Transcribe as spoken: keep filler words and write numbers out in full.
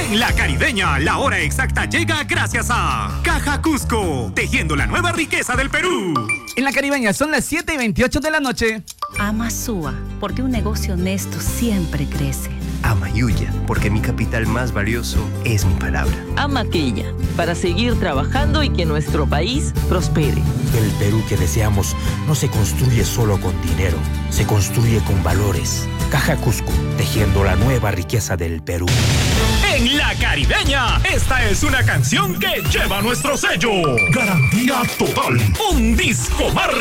En La Caribeña, la hora exacta llega gracias a Caja Cusco, tejiendo la nueva riqueza del Perú. En La Caribeña son las siete y veintiocho de la noche. Amasúa, porque un negocio honesto siempre crece. Amayuya, porque mi capital más valioso es mi palabra. Amaquilla, para seguir trabajando y que nuestro país prospere. El Perú que deseamos no se construye solo con dinero, se construye con valores. Caja Cusco, tejiendo la nueva riqueza del Perú. En La Caribeña, esta es una canción que lleva nuestro sello. Garantía total. Un disco más